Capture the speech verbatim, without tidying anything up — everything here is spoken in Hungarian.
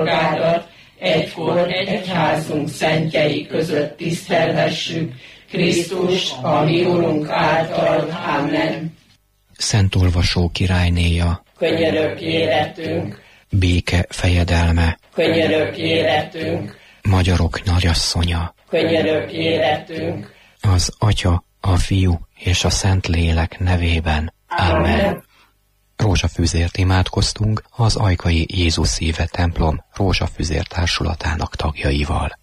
szolgálat, egykor egyházunk szentjei között tisztelhessük, Krisztus, a mi Urunk által. Amen. Szent olvasó királynéja, Könyörögj életünk, béke fejedelme, könyörögj életünk, magyarok nagyasszonya, könyörögj életünk. az Atya, a Fiú és a Szent Lélek nevében. Amen. Rózsafüzért imádkoztunk az Ajkai Jézus Szíve templom rózsafüzér társulatának tagjaival.